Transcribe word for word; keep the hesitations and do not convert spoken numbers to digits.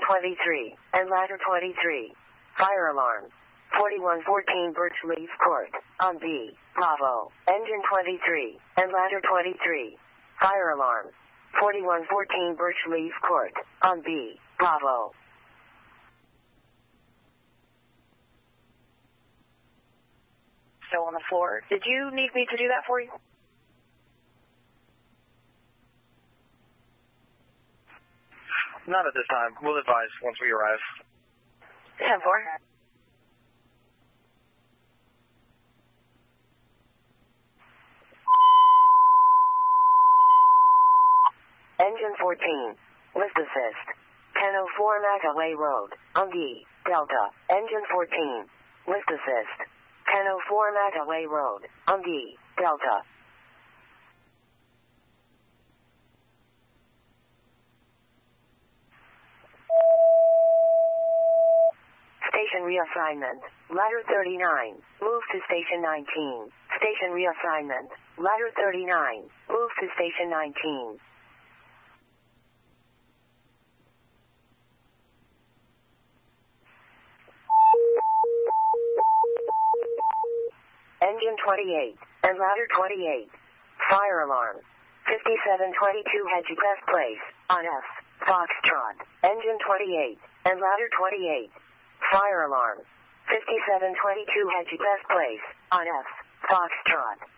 twenty-three, and ladder twenty-three. Fire alarm. forty-one fourteen Birchleaf Court, on B, Bravo. Engine twenty-three, and ladder twenty-three. Fire alarm. forty-one fourteen Birchleaf Court, on B, Bravo. Still on the floor. Did you need me to do that for you? Not at this time. We'll advise once we arrive. ten four. Engine fourteen. Lift assist. ten oh four Magaway Road, on D, Delta. Engine fourteen. Lift assist. ten oh four Magaway Road, on D, Delta. Station reassignment. Ladder thirty-nine. Move to station nineteen. Station reassignment. Ladder thirty-nine. Move to station nineteen. Engine twenty-eight, and ladder twenty-eight. Fire alarm. fifty-seven twenty-two Hedgie Best Place, on F, Foxtrot. Engine twenty-eight, and ladder twenty-eight. Fire alarm. fifty-seven twenty-two Hedgie Best Place, on F, Foxtrot.